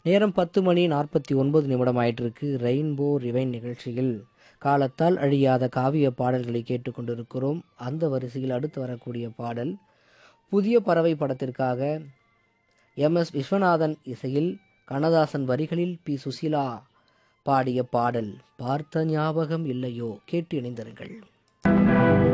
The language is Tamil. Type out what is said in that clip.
நேரம் 10:49 ஆயிட்டிருக்கு. ரெயின்போ ரிவைன் நிகழ்ச்சியில் காலத்தால் அழியாத காவிய பாடல்களை கேட்டுக்கொண்டிருக்கிறோம். அந்த வரிசையில் அடுத்து வரக்கூடிய பாடல் புதிய பறவை படத்திற்காக MS விஸ்வநாதன் இசையில் கண்ணதாசன் வரிகளில் பி சுசீலா பாடிய பாடல் பார்த்த ஞாபகம் இல்லையோ. கேட்டு இணைந்திருங்கள்.